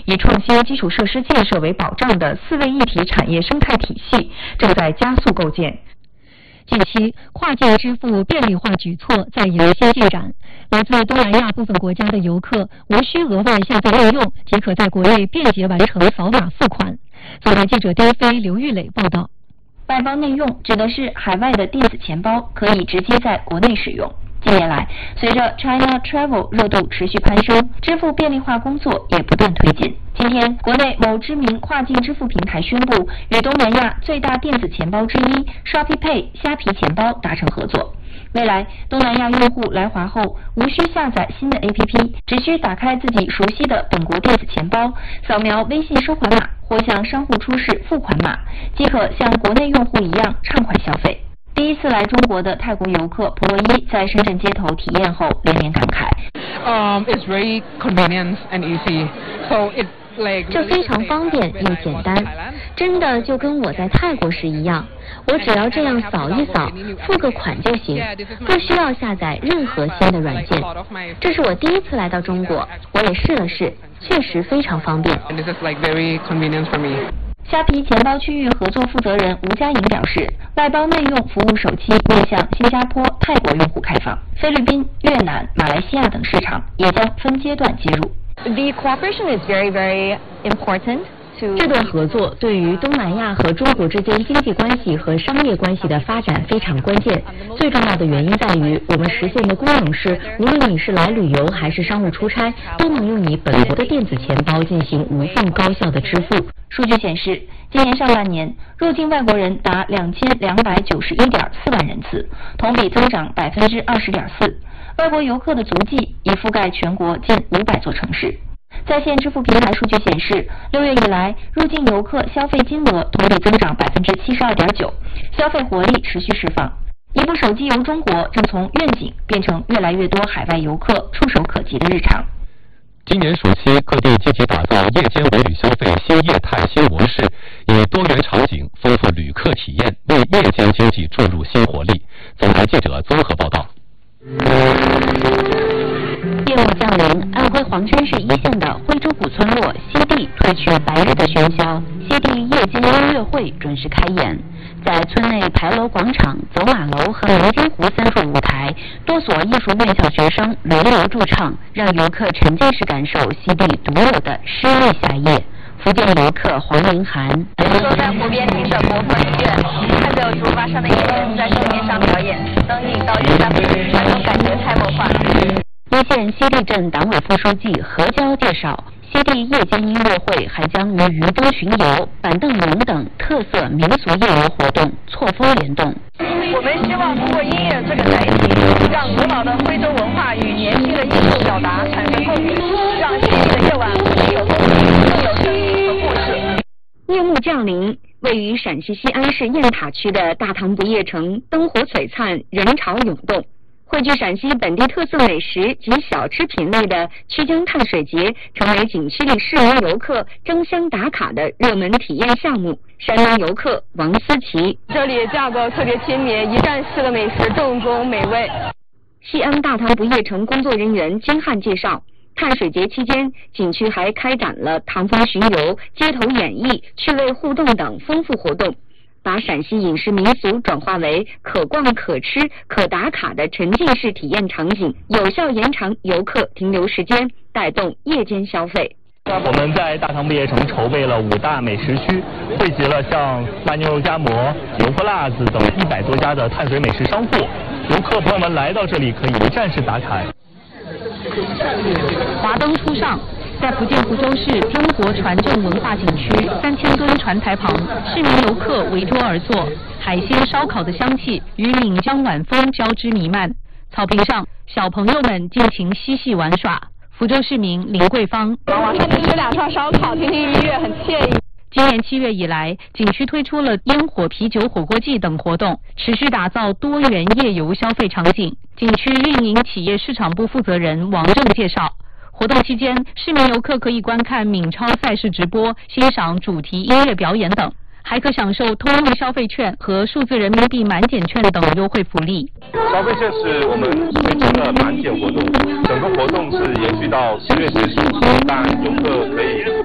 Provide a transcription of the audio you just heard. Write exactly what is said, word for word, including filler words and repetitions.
以创新基础设施建设为保障的四位一体产业生态体系正在加速构建。 近期，跨境支付便利化举措在有新进展。来自东南亚部分国家的游客无需额外下载应用，即可在国内便捷完成扫码付款。总台记者丁飞、刘玉磊报道。 外包内用指的是海外的电子钱包可以直接在国内使用。近年来，随着 China Travel 热度持续攀升，支付便利化工作也不断推进。今天，国内某知名跨境支付平台宣布与东南亚最大电子钱包之一 Shopee Pay 虾皮钱包达成合作。未来，东南亚用户来华后无需下载新的 A P P， 只需打开自己熟悉的本国电子钱包，扫描微信收款码或向商户出示付款码，即可像国内用户一样畅快消费。第一次来中国的泰国游客普洛伊在深圳街头体验后连连感慨。 Um, it's very convenient and easy, so it like 这非常方便又简单，真的就跟我在泰国时一样，我只要这样扫一扫，付个款就行，不需要下载任何新的软件。这是我第一次来到中国，我也试了试，确实非常方便。 And this is like very convenient for me. 虾皮钱包区域合作负责人吴佳颖表示，外包内用服务首期面向新加坡、泰国用户开放，菲律宾、越南、马来西亚等市场也将分阶段接入。 The cooperation is very, very important. 这段合作对于东南亚和中国之间经济关系和商业关系的发展非常关键。最重要的原因在于，我们实现的功能是，无论你是来旅游还是商务出差，都能用你本国的电子钱包进行无缝高效的支付。 数据显示，今年上半年入境外国人达两千两百九十一点四万人次，同比增长百分之二十点四。外国游客的足迹已覆盖全国近五百座城市。在线支付平台数据显示，六月以来，入境游客消费金额同比增长百分之七十二点九，消费活力持续释放。一部手机游中国正从愿景变成越来越多海外游客触手可及的日常。 今年暑期，各地积极打造夜间文旅消费新业态新模式，以多元场景丰富旅客体验，为夜间经济注入新活力。总台记者综合报道。 夜幕降临，安徽黄山市一线的徽州古村落西地褪去白日的喧嚣，西地夜间音乐会准时开演。在村内牌楼广场、走马楼和明金湖三处舞台，多所艺术院校学生轮流驻唱，让游客沉浸式感受西地独有的诗意夏夜。福建游客黄凌涵坐在湖边听着国风音乐，看着竹筏上的艺人在水面上表演，灯影到月下飞，那种感觉太梦幻了。 一线西地镇党委副书记何娇介绍，西地夜间音乐会还将与渔歌巡游、板凳龙等特色民俗夜游活动错峰联动。 我们希望通过音乐这个载体，让古老的徽州文化与年轻的艺术表达产生共鸣，让西地的夜晚更有风情，更有生命和故事。 夜幕降临，位于陕西西安市雁塔区的大唐不夜城灯火璀璨，人潮涌动。汇聚陕西本地特色美食及小吃品类的曲江碳水节，成为景区里市民游客争相打卡的热门体验项目。山东游客王思琪， 这里价格特别亲民，一站式的美食正宗美味。 西安大唐不夜城工作人员金汉介绍，碳水节期间，景区还开展了唐风巡游、街头演绎、趣味互动等丰富活动，把陕西饮食民俗转化为可逛可吃可打卡的沉浸式体验场景，有效延长游客停留时间，带动夜间消费。 我们在大唐不夜城筹备了五大美食区，汇集了像腊牛肉夹馍、油泼辣子等一百多家的碳水美食商户，游客朋友们来到这里可以一站式打卡。 华灯初上，在福建福州市中国船镇文化景区三千吨船台旁，市民游客围桌而坐，海鲜烧烤的香气与闽江晚风交织弥漫。草坪上，小朋友们尽情嬉戏玩耍。福州市民林桂芳， 晚上吃两串烧烤，听听音乐，很惬意。 今年七月以来，景区推出了烟火、啤酒、火锅季等活动，持续打造多元夜游消费场景。景区运营企业市场部负责人王正介绍，活动期间，市民游客可以观看闽超赛事直播，欣赏主题音乐表演等，还可享受通用消费券和数字人民币满减券等优惠福利。 消费券是我们推出的满减活动，整个活动是延续到十月结束，当然游客可以